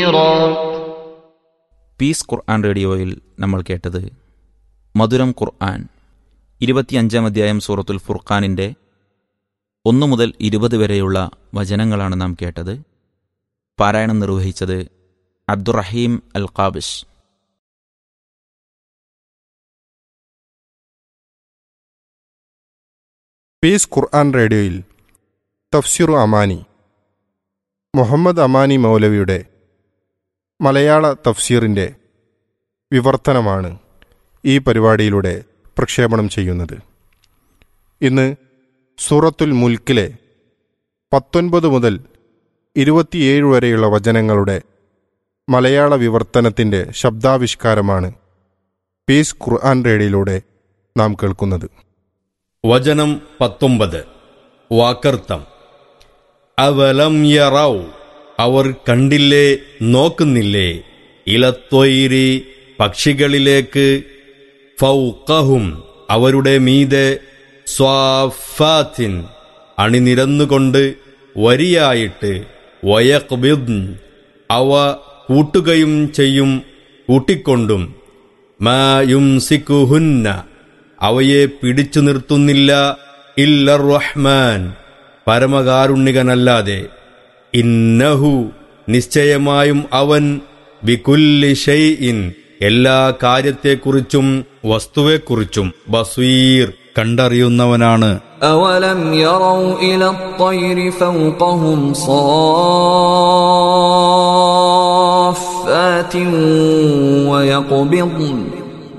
Piece ഖുർആൻ റേഡിയോയിൽ നമ്മൾ കേട്ടത് മധുരം ഖുർആൻ 25-ാം അധ്യായം സൂറത്തുൽ ഫുർഖാനിൻ്റെ 1 മുതൽ 20 വരെയുള്ള വചനങ്ങളാണ് നാം കേട്ടത്. പാരായണം നിർവഹിച്ചത് അബ്ദുറഹീം അൽ ഖാബിഷ്. പീസ് ഖുർആൻ റേഡിയോയിൽ തഫ്സീറു അമാനി, മുഹമ്മദ് അമാനി മൗലവിയുടെ മലയാള തഫ്സീറിൻ്റെ വിവർത്തനമാണ് ഈ പരിപാടിയിലൂടെ പ്രക്ഷേപണം ചെയ്യുന്നത്. ഇന്ന് സൂറത്തുൽ മുൽക്കിലെ 19 മുതൽ 27 വരെയുള്ള വചനങ്ങളുടെ മലയാള വിവർത്തനത്തിൻ്റെ ശബ്ദാവിഷ്കാരമാണ് പീസ് ഖുർആൻ റേഡിയോയിലൂടെ നാം കേൾക്കുന്നത്. വചനം 19. വാക്കർത്ഥം. അവലം യറൗ, അവർ കണ്ടില്ലേ, നോക്കുന്നില്ലേ, ഇലത്വൈരി, പക്ഷികളിലേക്ക്, ഫൗഖഹും, അവരുടെ മീതെ, സ്വാഫാത്തിൻ, അണിനിരന്നുകൊണ്ട്, വരിയായിട്ട്, വയഖ്ബിദ്ൻ, അവ കൂട്ടുകയും ചെയ്യും, കൂട്ടിക്കൊണ്ടും, മാ യുംസിക്കുഹുന്ന, അവയെ പിടിച്ചു നിർത്തുന്നില്ല, ഇല്ലർ റഹ്മാൻ, പരമകാരുണ്യകനല്ലാതെ, ഇന്നഹു, നിശ്ചയമായും അവൻ, ബികുല്ലി ഷൈഇൻ, എല്ലാ കാര്യത്തെക്കുറിച്ചും വസ്തുവെക്കുറിച്ചും, ബസീർ, കണ്ടറിയുന്നവനാണ്. അവലം യറൗ ഇലത്വൈരി ഫൗഖഹും സാഫാത്തിൻ വയഖ്ബിദ്ൻ